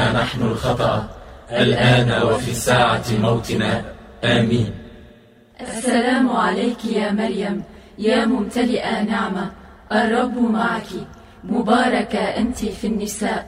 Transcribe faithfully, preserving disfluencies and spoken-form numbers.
منا نحن الخطأ الآن وفي ساعة موتنا، آمين. السلام عليك يا مريم يا ممتلئة نعمة، الرب معك، مباركة أنت في النساء